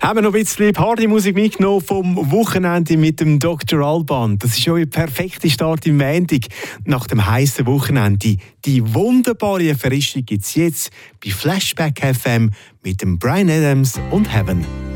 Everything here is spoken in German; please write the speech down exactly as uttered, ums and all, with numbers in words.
Haben wir noch ein bisschen Partymusik mitgenommen vom Wochenende mit dem Doktor Alban. Das ist schon ein perfekter Start im Montag nach dem heißen Wochenende. Die wunderbare Erfrischung gibt es jetzt bei Flashback F M mit dem Bryan Adams und Heaven.